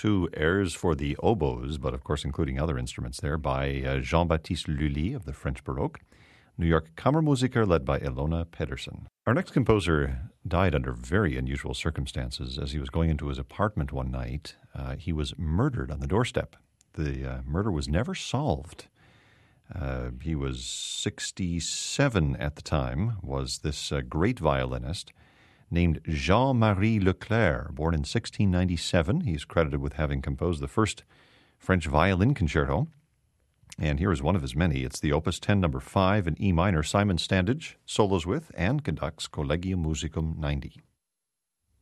two airs for the oboes, but of course including other instruments there, by Jean-Baptiste Lully of the French Baroque. New York Kammermusiker led by Ilona Pedersen. Our next composer died under very unusual circumstances. As he was going into his apartment one night, he was murdered on the doorstep. The murder was never solved. He was 67 at the time, was this great violinist named Jean-Marie Leclerc, born in 1697. He's credited with having composed the first French violin concerto. And here is one of his many. It's the Opus 10, number 5 in E minor. Simon Standage solos with and conducts Collegium Musicum 90.